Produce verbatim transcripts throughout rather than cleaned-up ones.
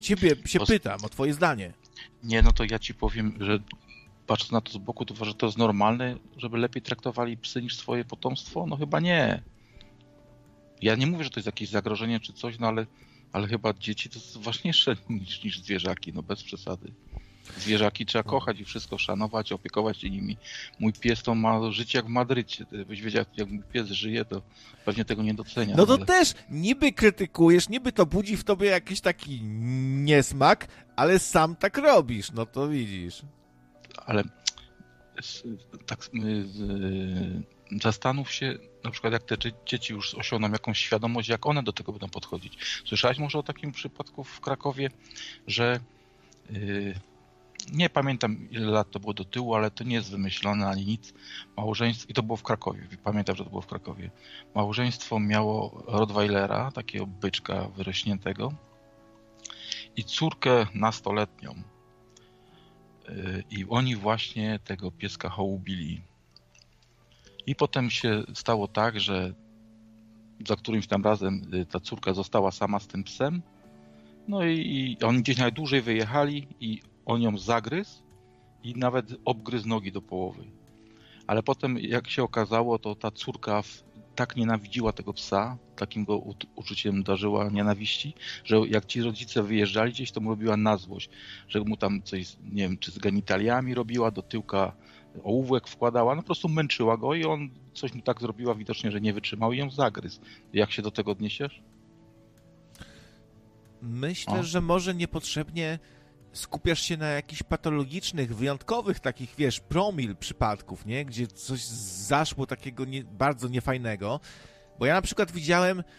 ciebie się Bo... pytam o twoje zdanie. Nie, no to ja ci powiem, że patrząc na to z boku, to uważam, że to jest normalne, żeby lepiej traktowali psy niż swoje potomstwo? No chyba nie. Ja nie mówię, że to jest jakieś zagrożenie czy coś, no ale, ale chyba dzieci to jest ważniejsze niż, niż zwierzaki, no bez przesady. Zwierzaki trzeba kochać i wszystko szanować, opiekować się nimi. Mój pies to ma życie jak w Madrycie. Byś wiedział, jak mój pies żyje, to pewnie tego nie docenia. No to ale... też niby krytykujesz, niby to budzi w tobie jakiś taki niesmak, ale sam tak robisz, no to widzisz. Ale tak zastanów się, na przykład jak te dzieci już osiągną jakąś świadomość, jak one do tego będą podchodzić. Słyszałeś może o takim przypadku w Krakowie, że yy, nie pamiętam ile lat to było do tyłu, ale to nie jest wymyślone ani nic. Małżeństwo, i to było w Krakowie, pamiętam, że to było w Krakowie. Małżeństwo miało Rottweilera, takiego byczka wyrośniętego i córkę nastoletnią. I oni właśnie tego pieska hołubili. I potem się stało tak, że za którymś tam razem ta córka została sama z tym psem. No i, i oni gdzieś najdłużej wyjechali i on ją zagryzł i nawet obgryzł nogi do połowy. Ale potem, jak się okazało, to ta córka tak nienawidziła tego psa, takim go uczuciem darzyła nienawiści, że jak ci rodzice wyjeżdżali gdzieś, to mu robiła na złość, że mu tam coś, nie wiem, czy z genitaliami robiła, do tyłka ołówek wkładała, no po prostu męczyła go i on coś mu tak zrobiła widocznie, że nie wytrzymał i ją zagryzł. Jak się do tego odniesiesz? Myślę, o. że może niepotrzebnie skupiasz się na jakichś patologicznych, wyjątkowych takich, wiesz, promil przypadków, nie? Gdzie coś zaszło takiego nie, bardzo niefajnego. Bo ja na przykład widziałem y,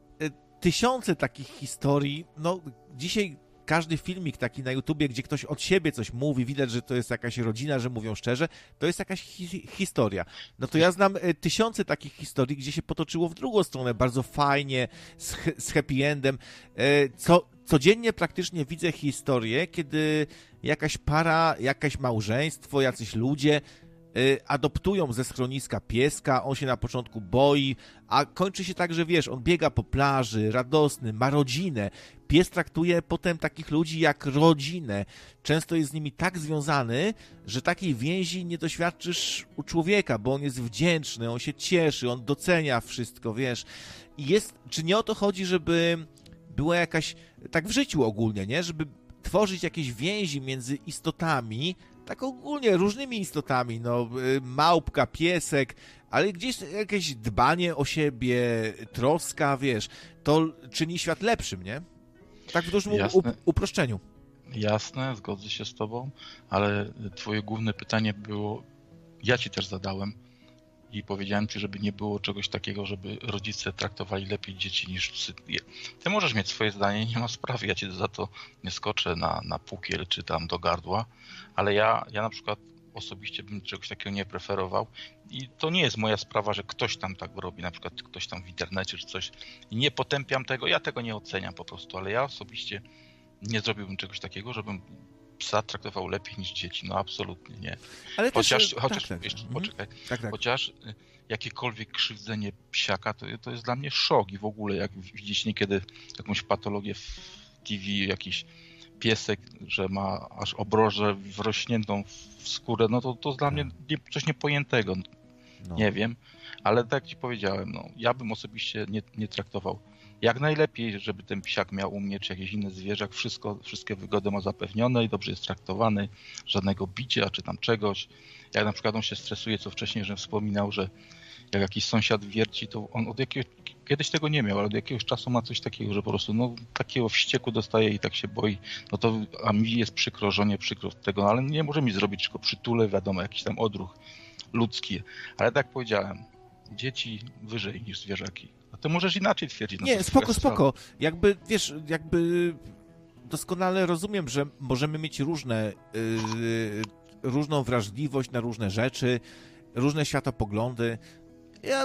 tysiące takich historii. No, dzisiaj każdy filmik taki na YouTubie, gdzie ktoś od siebie coś mówi, widać, że to jest jakaś rodzina, że mówią szczerze, to jest jakaś hi- historia. No to ja znam y, tysiące takich historii, gdzie się potoczyło w drugą stronę, bardzo fajnie, z, z happy endem. Y, co Codziennie praktycznie widzę historię, kiedy jakaś para, jakieś małżeństwo, jacyś ludzie y, adoptują ze schroniska pieska, on się na początku boi, a kończy się tak, że wiesz, on biega po plaży, radosny, ma rodzinę. Pies traktuje potem takich ludzi jak rodzinę. Często jest z nimi tak związany, że takiej więzi nie doświadczysz u człowieka, bo on jest wdzięczny, on się cieszy, on docenia wszystko, wiesz. I jest, czy nie o to chodzi, żeby była jakaś, tak w życiu ogólnie, nie? Żeby tworzyć jakieś więzi między istotami, tak ogólnie różnymi istotami, no małpka, piesek, ale gdzieś jakieś dbanie o siebie, troska, wiesz, to czyni świat lepszym, nie? Tak w dużym u- uproszczeniu. Jasne, zgodzę się z tobą, ale twoje główne pytanie było, ja ci też zadałem, i powiedziałem ci, żeby nie było czegoś takiego, żeby rodzice traktowali lepiej dzieci niż psy. Ty możesz mieć swoje zdanie, nie ma sprawy, ja ci za to nie skoczę na, na pukiel czy tam do gardła, ale ja, ja na przykład osobiście bym czegoś takiego nie preferował i to nie jest moja sprawa, że ktoś tam tak robi, na przykład ktoś tam w internecie czy coś i nie potępiam tego, ja tego nie oceniam po prostu, ale ja osobiście nie zrobiłbym czegoś takiego, żebym psa traktował lepiej niż dzieci. No absolutnie nie. Ale chociaż, też, chociaż tak, tak. jeszcze, Mhm. poczekaj, tak, tak. chociaż jakiekolwiek krzywdzenie psiaka, to, to jest dla mnie szok i w ogóle jak widzieć niekiedy jakąś patologię w T V, jakiś piesek, że ma aż obrożę wrośniętą w skórę, no to to jest dla mnie nie, coś niepojętego. No. Nie wiem, ale tak jak ci powiedziałem, no, ja bym osobiście nie, nie traktował. Jak najlepiej, żeby ten psiak miał u mnie, czy jakieś inne zwierzak, wszystko, wszystkie wygody ma zapewnione i dobrze jest traktowany, żadnego bicia, czy tam czegoś. Jak na przykład on się stresuje, co wcześniej żem wspominał, że jak jakiś sąsiad wierci, to on od jakiegoś, kiedyś tego nie miał, ale od jakiegoś czasu ma coś takiego, że po prostu no, takiego wścieku dostaje i tak się boi. No to, a mi jest przykro, żonie przykro tego, no, ale nie może mi zrobić, tylko przytulę, wiadomo, jakiś tam odruch ludzki. Ale tak jak powiedziałem, dzieci wyżej niż zwierzaki. No to możesz inaczej twierdzić. No nie, spoko, spoko. Jakby, wiesz, jakby doskonale rozumiem, że możemy mieć różne, yy, różną wrażliwość na różne rzeczy, różne światopoglądy. Ja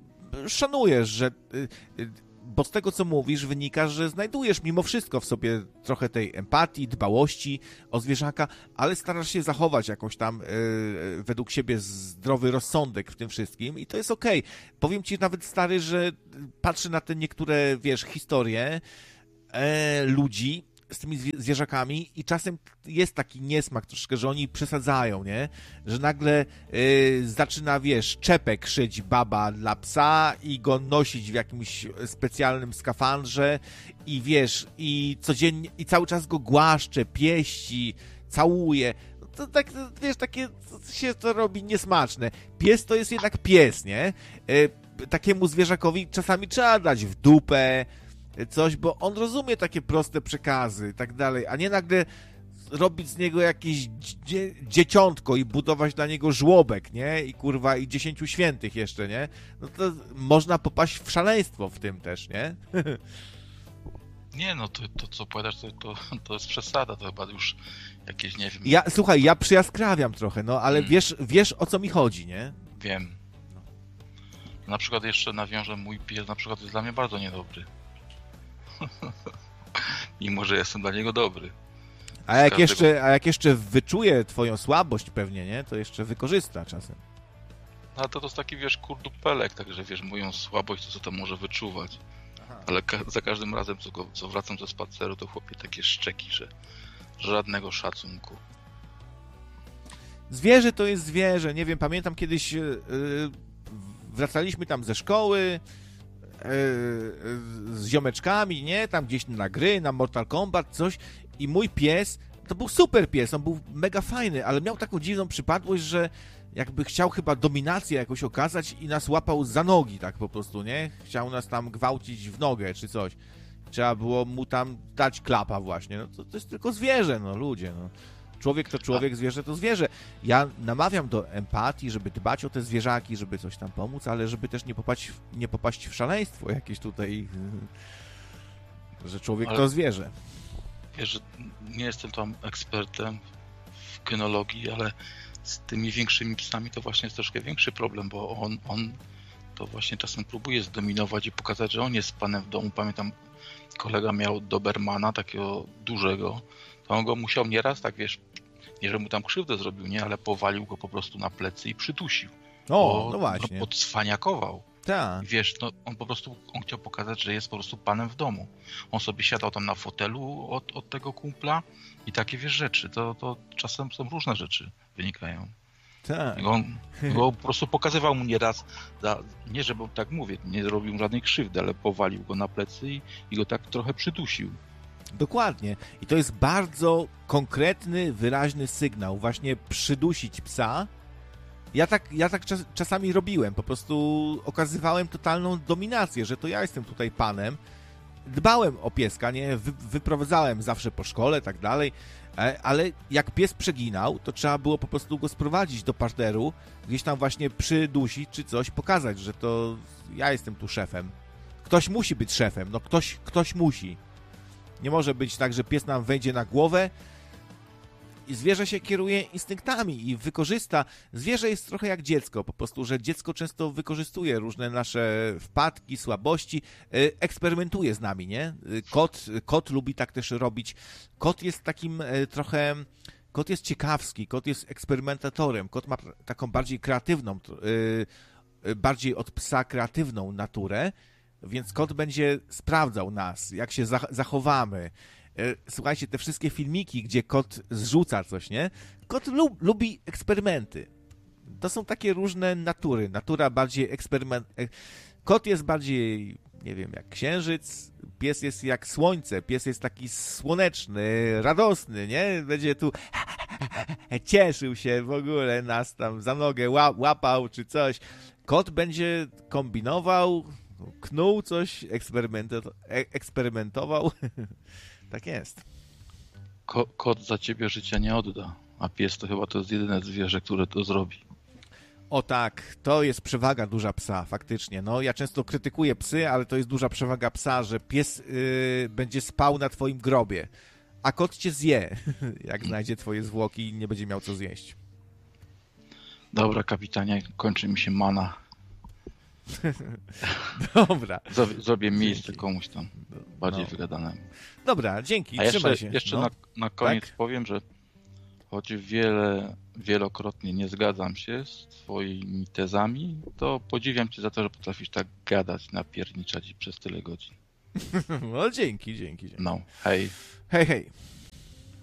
szanuję, że... Yy, bo z tego, co mówisz, wynika, że znajdujesz mimo wszystko w sobie trochę tej empatii, dbałości o zwierzaka, ale starasz się zachować jakoś tam yy, według siebie zdrowy rozsądek w tym wszystkim i to jest okej. Okay. Powiem ci nawet, stary, że patrzę na te niektóre, wiesz, historie e, ludzi z tymi zwierzakami i czasem jest taki niesmak troszkę, że oni przesadzają, nie? Że nagle yy, zaczyna, wiesz, czepek szyć baba dla psa i go nosić w jakimś specjalnym skafandrze i wiesz, i codziennie, i cały czas go głaszcze, pieści, całuje. To tak, wiesz, takie się to robi niesmaczne. Pies to jest jednak pies, nie? Yy, takiemu zwierzakowi czasami trzeba dać w dupę, coś, bo on rozumie takie proste przekazy i tak dalej, a nie nagle robić z niego jakieś dzie- dzieciątko i budować dla niego żłobek, nie? I kurwa, i dziesięciu świętych jeszcze, nie? No to można popaść w szaleństwo w tym też, nie? Nie, no to, to co powiadasz, to, to, to jest przesada, to chyba już jakieś, nie wiem... Ja, słuchaj, ja przyjaskrawiam trochę, no, ale hmm. wiesz, wiesz o co mi chodzi, nie? Wiem. Na przykład jeszcze nawiążę, mój pies na przykład jest dla mnie bardzo niedobry. Mimo, że jestem dla niego dobry. A jak, każdego... jeszcze, a jak jeszcze wyczuje twoją słabość pewnie, nie? To jeszcze wykorzysta czasem. No to to jest taki, wiesz, kurdupelek, także wiesz, moją słabość, to co tam może wyczuwać. Aha. Ale ka- za każdym razem, co, go, co wracam ze spaceru, to chłopie takie szczeki, że żadnego szacunku. Zwierzę to jest zwierzę. Nie wiem, pamiętam kiedyś yy, wracaliśmy tam ze szkoły, z ziomeczkami, nie? Tam gdzieś na gry, na Mortal Kombat, coś i mój pies, to był super pies, on był mega fajny, ale miał taką dziwną przypadłość, że jakby chciał chyba dominację jakoś okazać i nas łapał za nogi, tak po prostu, nie? Chciał nas tam gwałcić w nogę czy coś. Trzeba było mu tam dać klapa właśnie. No to, to jest tylko zwierzę, no ludzie, no. Człowiek to człowiek, zwierzę to zwierzę. Ja namawiam do empatii, żeby dbać o te zwierzaki, żeby coś tam pomóc, ale żeby też nie popaść, nie popaść w szaleństwo jakieś tutaj, że człowiek ale to zwierzę. Wiesz, że nie jestem tam ekspertem w kynologii, ale z tymi większymi psami to właśnie jest troszkę większy problem, bo on, on to właśnie czasem próbuje zdominować i pokazać, że on jest panem w domu. Pamiętam, kolega miał Dobermana, takiego dużego, to on go musiał nieraz, tak wiesz, nie że mu tam krzywdę zrobił, nie, ale powalił go po prostu na plecy i przydusił. O, no właśnie. Podswaniakował. Tak. Wiesz, no on po prostu, on chciał pokazać, że jest po prostu panem w domu. On sobie siadał tam na fotelu od, od tego kumpla i takie, wiesz, rzeczy. To, to czasem są różne rzeczy wynikają. Tak. I on, go po prostu pokazywał mu nieraz, za, nie żeby tak mówię, nie zrobił mu żadnej krzywdy, ale powalił go na plecy i, i go tak trochę przydusił. Dokładnie. I to jest bardzo konkretny, wyraźny sygnał. Właśnie przydusić psa. Ja tak, ja tak czas, czasami robiłem. Po prostu okazywałem totalną dominację, że to ja jestem tutaj panem. Dbałem o pieska, nie? Wy, wyprowadzałem zawsze po szkole, tak dalej. Ale jak pies przeginał, to trzeba było po prostu go sprowadzić do parteru, gdzieś tam właśnie przydusić czy coś, pokazać, że to ja jestem tu szefem. Ktoś musi być szefem. No ktoś, ktoś musi. Nie może być tak, że pies nam wejdzie na głowę i zwierzę się kieruje instynktami i wykorzysta. Zwierzę jest trochę jak dziecko, po prostu, że dziecko często wykorzystuje różne nasze wpadki, słabości, eksperymentuje z nami, nie? Kot, kot lubi tak też robić. Kot jest takim trochę... Kot jest ciekawski, kot jest eksperymentatorem, kot ma taką bardziej kreatywną, bardziej od psa kreatywną naturę, więc kot będzie sprawdzał nas, jak się zachowamy. Słuchajcie, te wszystkie filmiki, gdzie kot zrzuca coś, nie? Kot lub, lubi eksperymenty. To są takie różne natury. Natura bardziej eksperyment... Kot jest bardziej, nie wiem, jak księżyc. Pies jest jak słońce. Pies jest taki słoneczny, radosny, nie? Będzie tu cieszył się w ogóle, nas tam za nogę łapał czy coś. Kot będzie kombinował, knuł coś, eksperymentował. Tak jest. Ko- kot za ciebie życia nie odda, a pies to chyba to jest jedyne zwierzę, które to zrobi. O tak, to jest przewaga duża psa, faktycznie. No, ja często krytykuję psy, ale to jest duża przewaga psa, że pies yy, będzie spał na twoim grobie, a kot cię zje, jak znajdzie twoje zwłoki i nie będzie miał co zjeść. Dobra, kapitanie, kończy mi się mana. Dobra. Zrobię, zrobię miejsce komuś tam bardziej no. wygadanemu. Dobra, dzięki, A trzymaj jeszcze, się. Jeszcze no. na, na koniec tak? powiem, że choć wiele, wielokrotnie nie zgadzam się z twoimi tezami, to podziwiam cię za to, że potrafisz tak gadać, napierniczać i przez tyle godzin. No dzięki, dzięki, dzięki. No, hej. Hej, hej.